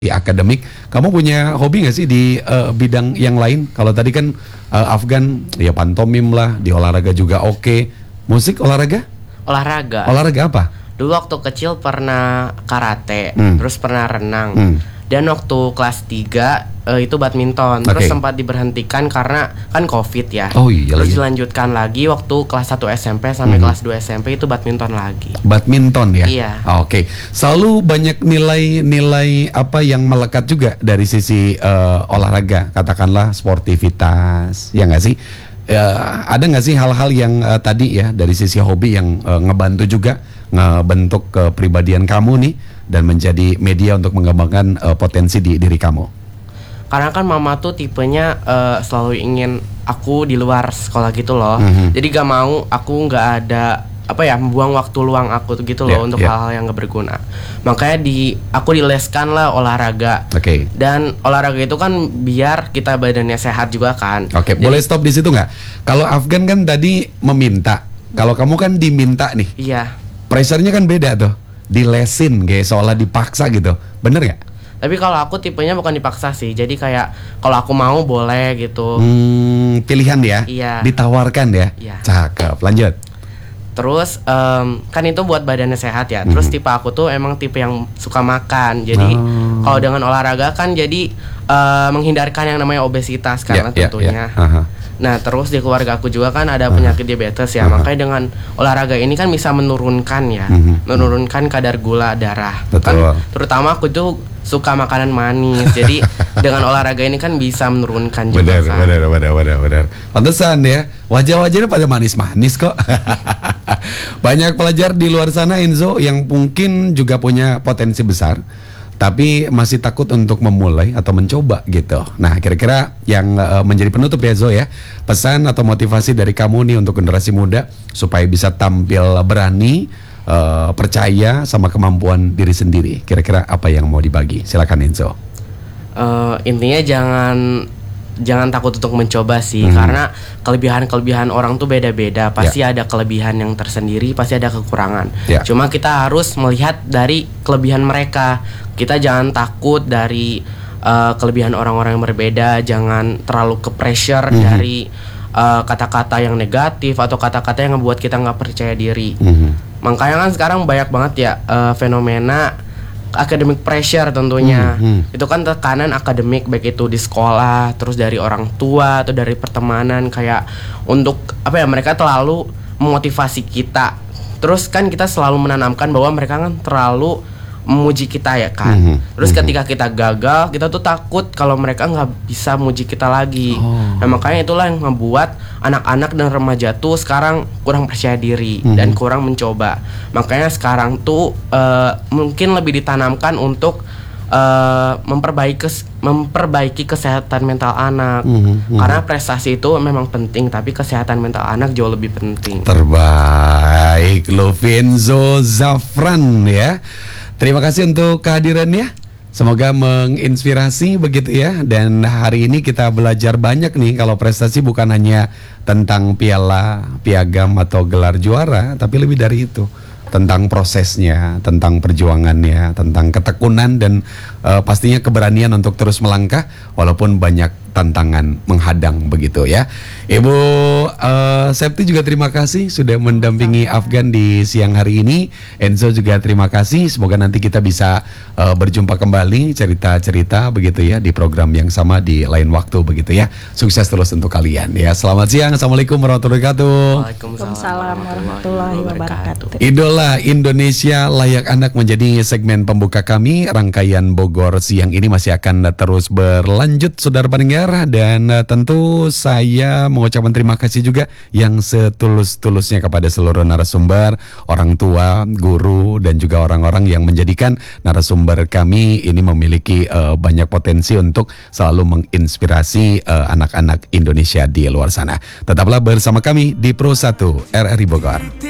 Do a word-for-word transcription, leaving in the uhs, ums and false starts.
di akademik. Kamu punya hobi nggak sih di uh, bidang yang lain? Kalau tadi kan uh, Afgan ya pantomim lah, di olahraga juga oke. Musik, olahraga? Olahraga. Olahraga apa? Dulu waktu kecil pernah karate, Hmm. terus pernah renang. Hmm. Dan waktu kelas tiga uh, itu badminton. Terus Oke. sempat diberhentikan karena kan Covid ya. Oh iya Terus lagi. dilanjutkan lagi waktu kelas satu S M P sampai Hmm. kelas dua S M P itu badminton lagi. Badminton ya? Iya. Ah, Oke. Selalu banyak nilai-nilai apa yang melekat juga dari sisi uh, olahraga, katakanlah sportivitas, ya nggak sih? Ya, ada nggak sih hal-hal yang uh, tadi ya dari sisi hobi yang uh, ngebantu juga ngebentuk kepribadian kamu nih dan menjadi media untuk mengembangkan uh, potensi di diri kamu? Karena kan mama tuh tipenya uh, selalu ingin aku di luar sekolah gitu loh. Mhm. Jadi gak mau aku nggak ada apa ya membuang waktu luang aku tuh gitu Yeah, loh untuk yeah. hal-hal yang gak berguna. Makanya di aku dileskan lah olahraga. Oke. Dan olahraga itu kan biar kita badannya sehat juga kan. Oke, Jadi- boleh stop di situ nggak? Kalau Afgan kan tadi meminta, kalau kamu kan diminta nih. Iya. Pressure-nya kan beda tuh, dilesin kayak seolah dipaksa gitu, bener nggak? Tapi kalau aku tipenya bukan dipaksa sih. Jadi kayak kalau aku mau boleh gitu. Hmm, pilihan ya, Iya. ditawarkan ya, Iya. cakep. Lanjut. Terus em, kan itu buat badannya sehat ya. Terus Mhm. tipe aku tuh emang tipe yang suka makan. Jadi Oh. kalau dengan olahraga kan jadi eh, menghindarkan yang namanya obesitas Ya, kan ya, tentunya. ya. Aha. Nah terus di keluarga aku juga kan ada penyakit diabetes ya. Aha. Makanya dengan olahraga ini kan bisa menurunkan ya, Mhm. menurunkan kadar gula darah. Betul. Kan, terutama aku tuh suka makanan manis. Jadi dengan olahraga ini kan bisa menurunkan juga Benar, kan. benar, benar, benar, benar. Pantesan ya, wajah-wajahnya pada manis-manis kok. Banyak pelajar di luar sana, Enzo, yang mungkin juga punya potensi besar, tapi masih takut untuk memulai atau mencoba gitu. Nah, kira-kira yang uh, menjadi penutup ya, Zo ya, pesan atau motivasi dari kamu nih untuk generasi muda supaya bisa tampil berani, uh, percaya sama kemampuan diri sendiri. Kira-kira apa yang mau dibagi? Silakan Enzo. Eh, intinya jangan jangan takut untuk mencoba sih, Hmm. karena kelebihan-kelebihan orang tuh beda-beda. Pasti ada kelebihan yang tersendiri, pasti ada kekurangan. Ya. Cuma kita harus melihat dari kelebihan mereka. Kita jangan takut dari eh, kelebihan orang-orang yang berbeda. Jangan terlalu ke pressure Mhm. dari eh, kata-kata yang negatif atau kata-kata yang membuat kita nggak percaya diri. Mhm. Makanya kan sekarang banyak banget ya eh, fenomena academic pressure tentunya. Hmm, hmm. Itu kan tekanan akademik baik itu di sekolah, terus dari orang tua atau dari pertemanan, kayak untuk apa ya, mereka terlalu memotivasi kita. Terus kan kita selalu menanamkan bahwa mereka kan terlalu memuji kita ya kan. Mhm, Terus mhm. ketika kita gagal, kita tuh takut kalau mereka nggak bisa muji kita lagi. Oh. Nah, makanya itulah yang membuat anak-anak dan remaja tuh sekarang kurang percaya diri Mhm. dan kurang mencoba. Makanya sekarang tuh eh, mungkin lebih ditanamkan untuk eh, memperbaiki kes- memperbaiki kesehatan mental anak. Mhm, mhm. Karena prestasi itu memang penting, tapi kesehatan mental anak jauh lebih penting. Terbaik Lovinzo Zafran ya. Terima kasih untuk kehadirannya. Semoga menginspirasi begitu ya. Dan hari ini kita belajar banyak nih, kalau prestasi bukan hanya tentang piala, piagam atau gelar juara, tapi lebih dari itu. Tentang prosesnya, tentang perjuangannya, tentang ketekunan dan eh, pastinya keberanian untuk terus melangkah walaupun banyak tantangan menghadang begitu ya. Ibu eh, Septi juga terima kasih sudah mendampingi Afgan di siang hari ini. Enzo juga terima kasih. Semoga nanti kita bisa eh, berjumpa kembali, cerita-cerita begitu ya di program yang sama di lain waktu begitu ya. Sukses terus untuk kalian ya. Selamat siang. Assalamualaikum warahmatullahi wabarakatuh. Waalaikumsalam warahmatullahi wabarakatuh. Idola Indonesia Layak Anak menjadi segmen pembuka kami. Rangkaian Bogor siang ini masih akan terus berlanjut saudara pendengar. Dan uh, tentu saya mengucapkan terima kasih juga yang setulus-tulusnya kepada seluruh narasumber, orang tua, guru, dan juga orang-orang yang menjadikan narasumber kami ini memiliki uh, banyak potensi untuk selalu menginspirasi uh, anak-anak Indonesia di luar sana. Tetaplah bersama kami di Pro satu R R I Bogor.